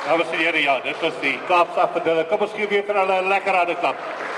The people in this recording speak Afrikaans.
Dames en heren, ja, dit was die Kaapse afgedeeling. Kom ons gee weer vir hulle 'n lekker harde klap.